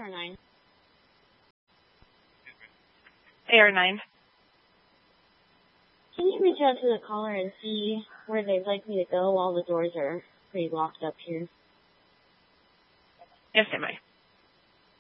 AR9. AR9. Can you reach out to the caller and see where they'd like me to go while the doors are pretty locked up here? Yes, ma'am.